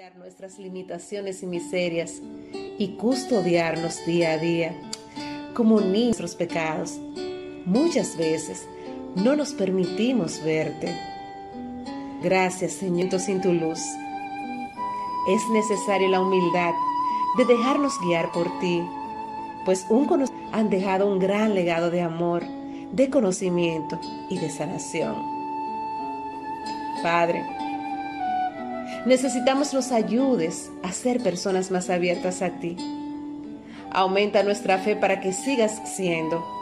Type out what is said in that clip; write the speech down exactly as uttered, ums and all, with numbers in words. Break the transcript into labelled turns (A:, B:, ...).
A: nuestras limitaciones y miserias y custodiarnos día a día como niños nuestros pecados. Muchas veces no nos permitimos verte. Gracias, Señor, sin tu luz. Es necesaria la humildad de dejarnos guiar por ti, pues un conocimiento han dejado un gran legado de amor, de conocimiento y de sanación. Padre, necesitamos nos ayudes a ser personas más abiertas a ti. Aumenta nuestra fe para que sigas siendo